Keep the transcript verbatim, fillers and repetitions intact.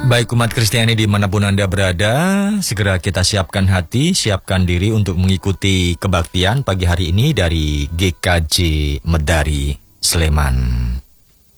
Baik umat Kristiani dimanapun Anda berada, segera kita siapkan hati, siapkan diri untuk mengikuti kebaktian pagi hari ini dari G K J Medari, Sleman.